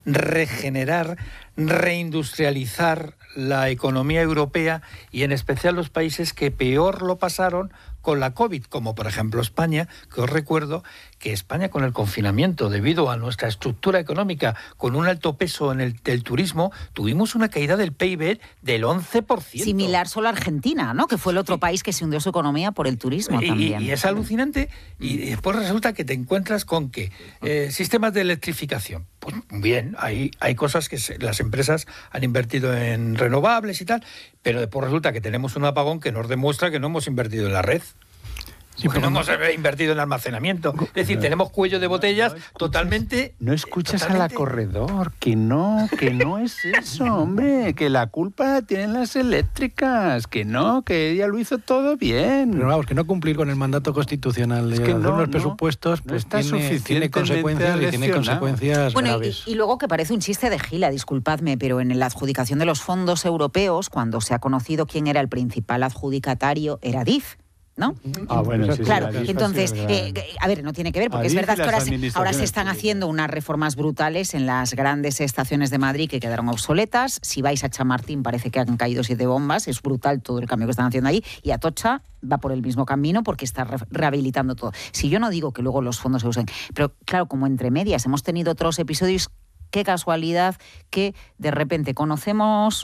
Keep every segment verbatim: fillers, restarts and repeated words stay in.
regenerar, reindustrializar la economía europea y en especial los países que peor lo pasaron con la COVID, como por ejemplo España, que os recuerdo que España con el confinamiento, debido a nuestra estructura económica, con un alto peso en el del turismo, tuvimos una caída del P I B del once por ciento. Similar solo a Argentina, ¿no? Que fue el otro país que se hundió su economía por el turismo y, también. Y, y es alucinante, y después resulta que te encuentras con que eh, sistemas de electrificación, pues bien, hay, hay cosas que se, las empresas han invertido en renovables y tal, pero después resulta que tenemos un apagón que nos demuestra que no hemos invertido en la red. Sí, pues no hemos invertido en almacenamiento. Es decir, tenemos cuello de botellas no, no escuchas, totalmente... No escuchas totalmente... a la corredor, que no, que no es eso, hombre, que la culpa la tienen las eléctricas, que no, que ella lo hizo todo bien. Pero vamos, que no cumplir con el mandato constitucional es de que hacer no, los no, presupuestos, pues no está tiene, tiene consecuencias y tiene consecuencias bueno, graves. Y, y luego que parece un chiste de gila, disculpadme, pero en la adjudicación de los fondos europeos, cuando se ha conocido quién era el principal adjudicatario, era D I F. ¿No? Ah, bueno, sí, claro, sí, entonces, eh, a ver, no tiene que ver, porque es verdad que ahora se, ahora se están públicas. haciendo unas reformas brutales en las grandes estaciones de Madrid que quedaron obsoletas. Si vais a Chamartín parece que han caído siete bombas, es brutal todo el cambio que están haciendo ahí, y Atocha va por el mismo camino porque está re- rehabilitando todo. Si yo no digo que luego los fondos se usen, pero claro, como entre medias hemos tenido otros episodios, qué casualidad que de repente conocemos...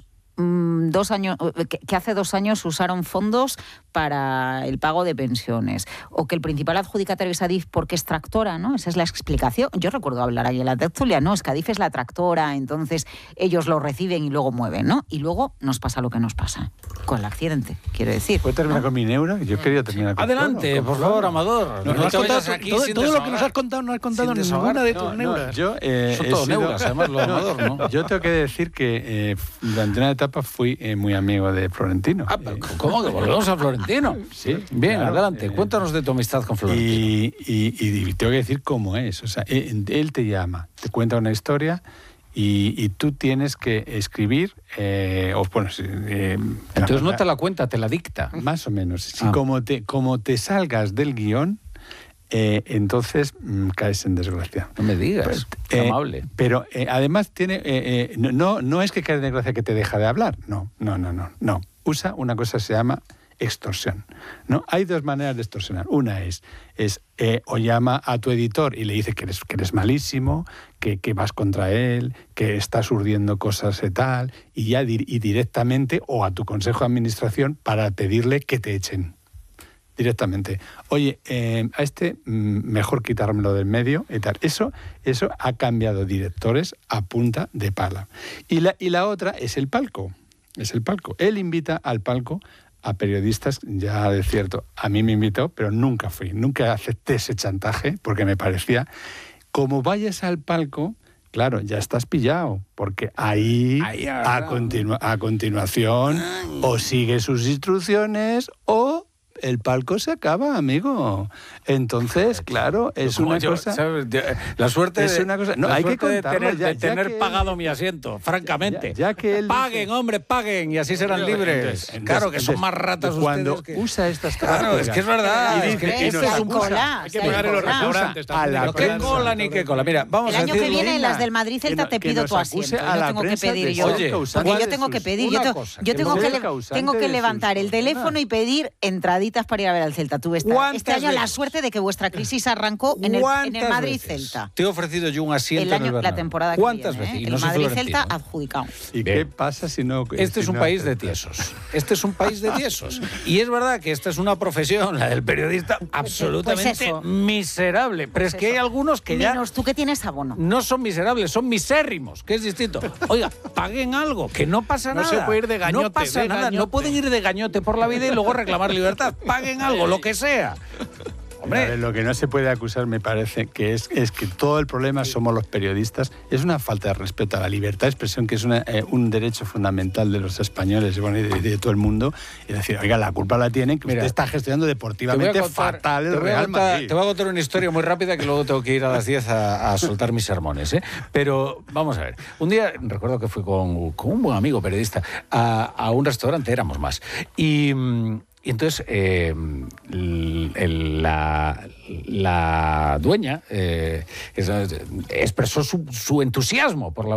Dos años, que hace dos años usaron fondos para el pago de pensiones, o que el principal adjudicatario es Adif porque es tractora, ¿no? Esa es la explicación. Yo recuerdo hablar ahí en la tertulia, no, es que Adif es la tractora, entonces ellos lo reciben y luego mueven, ¿no? Y luego nos pasa lo que nos pasa, con el accidente, quiero decir. ¿Puedo terminar ¿no? con mi neuro? Yo quería terminar con Adelante, por favor, Amador. No, no no contado, aquí todo todo lo que nos has contado no has contado ninguna de tus no, neuras. No, yo, eh, Son todos sido, neuras, además, lo Amador, ¿no? Yo tengo que decir que eh, durante una etapa fui eh, muy amigo de Florentino. Ah, pero ¿cómo que volvemos a Florentino? Sí. Bien, claro, adelante. Eh, Cuéntanos de tu amistad con Florentino. Y, y, y tengo que decir cómo es. O sea, él, él te llama, te cuenta una historia y, y tú tienes que escribir... Eh, o, bueno, eh, Entonces no te la cuenta, te la dicta. Más o menos. Si ah. como, te, como te salgas del guión... Eh, entonces mmm, caes en desgracia. No me digas, pues, qué eh, amable. Pero eh, además tiene eh, eh, no, no es que caes en desgracia que te deja de hablar, no, no, no, no, no. Usa una cosa que se llama extorsión, ¿no? Hay dos maneras de extorsionar. Una es, es eh, o llama a tu editor y le dice que eres, que eres malísimo, que, que vas contra él, que estás urdiendo cosas y tal, y ya di- y directamente, o a tu consejo de administración para pedirle que te echen. Directamente. Oye, eh, a este mm, mejor quitármelo del medio y tal. Eso, eso ha cambiado directores a punta de pala. Y la, y la otra es el palco. Es el palco. Él invita al palco a periodistas, ya de cierto, a mí me invitó, pero nunca fui. Nunca acepté ese chantaje porque me parecía, como vayas al palco, claro, ya estás pillado, porque ahí, ahí a, continu- a continuación, Ay. o sigue sus instrucciones o el palco se acaba, amigo. Entonces, claro, es una yo, cosa... ¿sabes? La suerte es de, una cosa, no, la hay suerte que de tener, ya, de tener que pagado él, mi asiento, francamente. Ya, ya que él paguen, dice, hombre, paguen, y así serán libres. Entonces, entonces, claro que son entonces, más ratas cuando ustedes. Que... usa estas Claro, es que es verdad. Y es que esto es un cola. Hay que pagar en los restaurantes. A la ¿Qué cola ni qué cola? Mira, vamos el a año decirlo. que viene, venga, las del Madrid Celta, no, te pido tu asiento. A yo la tengo que prensa pedir de yo. Oye, porque yo tengo que pedir. Yo, tengo, yo tengo que, le, tengo que levantar el teléfono y pedir entraditas para ir a ver al Celta. Tuve esta, este año la suerte de que vuestra crisis arrancó en el, en el Madrid-Celta. Te he ofrecido yo un asiento el año, en el la temporada que ¿Cuántas viene, veces? ¿eh? Y el no Madrid-Celta adjudicado. ¿Y Bien. qué pasa si no...? Este si es un no país de aceptas? tiesos. Este es un país de tiesos. Y es verdad que esta es una profesión, la del periodista, absolutamente pues miserable. Pero pues es que eso. Hay algunos que ya... Menos tú que tienes abono. No son miserables, son misérrimos, que es distinto. Oiga, paguen algo, que no pasa no nada. No se puede ir de gañote. No pasa de nada, gañote. no pueden ir de gañote por la vida y luego reclamar libertad. Paguen algo, lo que sea. Hombre. Ver, lo que no se puede acusar, me parece, que es, es que todo el problema somos los periodistas. Es una falta de respeto a la libertad de expresión, que es una, eh, un derecho fundamental de los españoles y bueno, de, de todo el mundo. Es decir, oiga, la culpa la tienen, que Mira, usted está gestionando deportivamente contar, fatal el Real contar, Madrid. Te voy a contar una historia muy rápida que luego tengo que ir a las diez a, a soltar mis sermones. ¿eh? Pero vamos a ver. Un día, recuerdo que fui con, con un buen amigo periodista a, a un restaurante, éramos más. Y... Y entonces eh, el, el, la, la dueña eh, expresó su, su entusiasmo por la